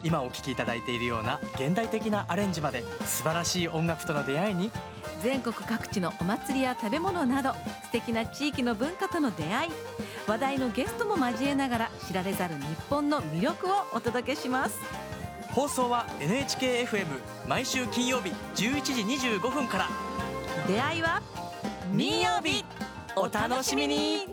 今お聴きいただいているような現代的なアレンジまで、素晴らしい音楽との出会いに、 全国各地のお祭りや食べ物など素敵な地域の文化との出会い、話題のゲストも交えながら知られざる日本の魅力をお届けします。 放送は NHK-FM 毎週金曜日11時25分から。 出会いは民曜日、お楽しみに。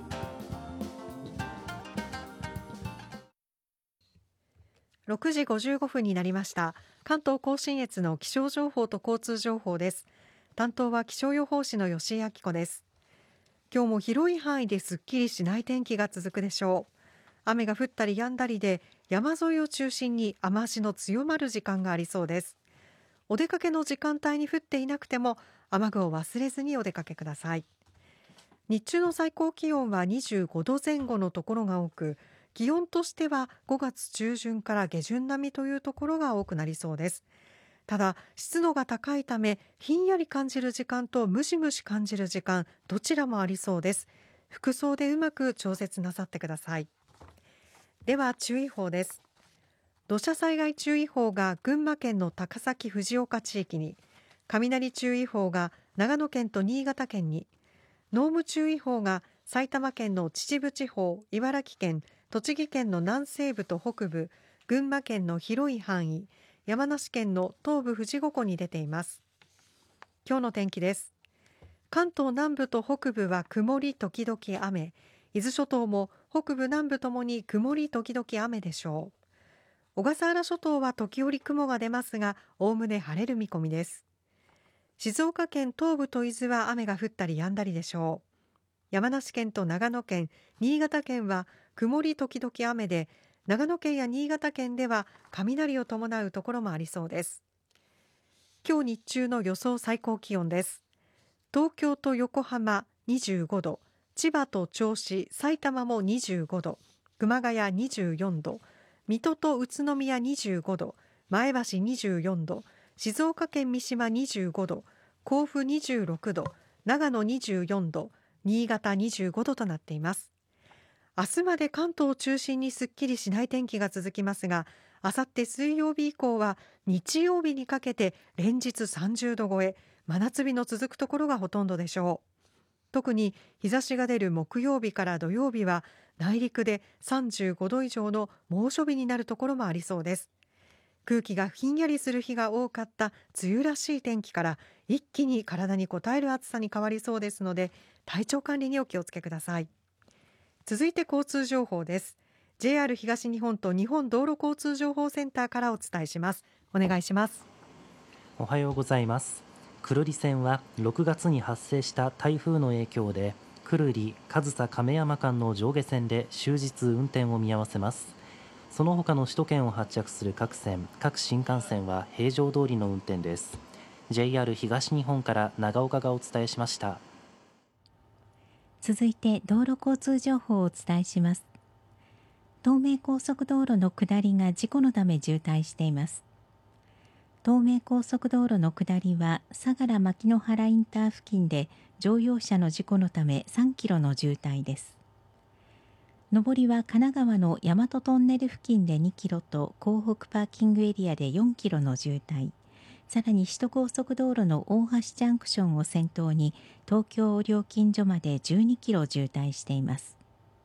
6時55分になりました。関東甲信越の気象情報と交通情報です。担当は気象予報士の吉井明子です。今日も広い範囲ですっきりしない天気が続くでしょう。雨が降ったり止んだりで、山沿いを中心に雨足の強まる時間がありそうです。お出かけの時間帯に降っていなくても雨具を忘れずにお出かけください。日中の最高気温は25度前後のところが多く、気温としては5月中旬から下旬並みというところが多くなりそうです。ただ湿度が高いため、ひんやり感じる時間とムシムシ感じる時間、どちらもありそうです。服装でうまく調節なさってください。では注意報です。土砂災害注意報が群馬県の高崎藤岡地域に、雷注意報が長野県と新潟県に、濃霧注意報が埼玉県の秩父地方、茨城県、栃木県の南西部と北部、群馬県の広い範囲、山梨県の東部富士五湖に出ています。今日の天気です。関東南部と北部は曇り時々雨、伊豆諸島も北部南部ともに曇り時々雨でしょう。小笠原諸島は時折雲が出ますが、おおむね晴れる見込みです。静岡県東部と伊豆は雨が降ったり止んだりでしょう。山梨県と長野県、新潟県は曇り時々雨で、長野県や新潟県では雷を伴うところもありそうです。今日日中の予想最高気温です。東京と横浜25度、千葉と銚子、埼玉も25度、熊谷24度、水戸と宇都宮25度、前橋24度、静岡県三島25度、甲府26度、長野24度、新潟25度となっています。明日まで関東を中心にすっきりしない天気が続きますが、あさって水曜日以降は日曜日にかけて連日30度超え、真夏日の続くところがほとんどでしょう。特に日差しが出る木曜日から土曜日は内陸で35度以上の猛暑日になるところもありそうです。空気がひんやりする日が多かった梅雨らしい天気から一気に体に応える暑さに変わりそうですので、体調管理にお気をつけください。続いて交通情報です。 JR 東日本と日本道路交通情報センターからお伝えします。お願いします。 おはようございます。久留里線は6月に発生した台風の影響で、久留里上総亀山間の上下線で終日運転を見合わせます。その他の首都圏を発着する各線、各新幹線は平常通りの運転です。 JR 東日本から長岡がお伝えしました。 続いて道路交通情報をお伝えします。東名高速道路の下りが事故のため渋滞しています。東名高速道路の下りは相良牧之原インター付近で乗用車の事故のため3キロの渋滞です。上りは神奈川の大和トンネル付近で2キロと港北パーキングエリアで4キロの渋滞、さらに首都高速道路の大橋ジャンクションを先頭に東京料金所まで12キロ渋滞しています。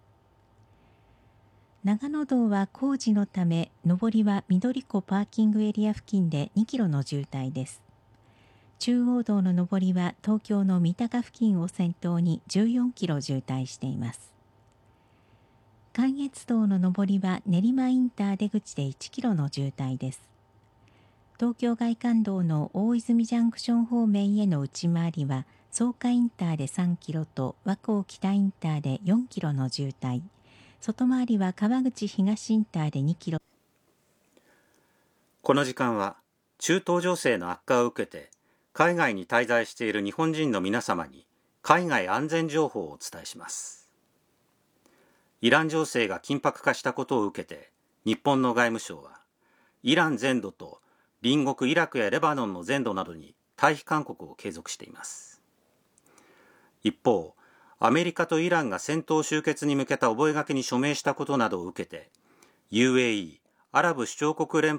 長野道は工事のため上りは緑湖パーキングエリア付近で2キロの渋滞です。中央道の上りは東京の三鷹付近を先頭に14キロ渋滞しています。関越道の上りは練馬インター出口で1キロの渋滞です。東京外環道の大泉ジャンクション方面への内回りは草加インターで3キロと和光北インターで4キロの渋滞、外回りは川口東インターで2キロ。 この時間は中東情勢の悪化を受けて海外に滞在している日本人の皆様に海外安全情報をお伝えします。イラン情勢が緊迫化したことを受けて、日本の外務省はイラン全土と隣国イラクやレバノンの全土などに退避勧告を継続しています。一方、アメリカとイランが戦闘終結に向けた覚書に署名したことなどを受けて、UAE アラブ首長国連